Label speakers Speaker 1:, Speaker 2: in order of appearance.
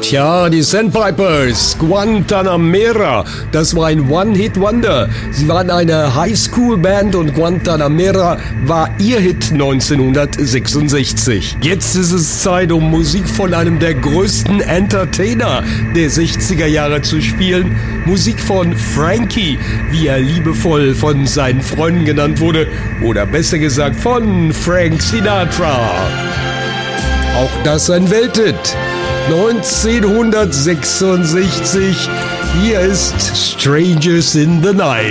Speaker 1: Tja, die Sandpipers, Guantanamera, das war ein One-Hit-Wonder. Sie waren eine Highschool-Band und Guantanamera war ihr Hit 1966. Jetzt ist es Zeit, um Musik von einem der größten Entertainer der 60er Jahre zu spielen. Musik von Frankie, wie er liebevoll von seinen Freunden genannt wurde, oder besser gesagt von Frank Sinatra. Auch das ein Welthit. 1966, hier ist Strangers in the Night.